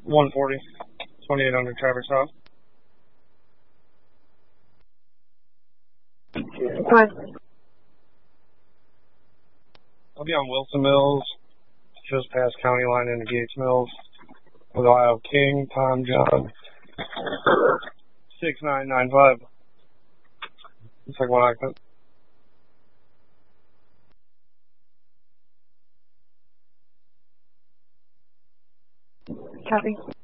140, 2800 Traverse House. Fine. I'll be on Wilson Mills, just past County Line into Gates Mills. With Ohio King, Tom John, 6995. It's like one accent. Copy.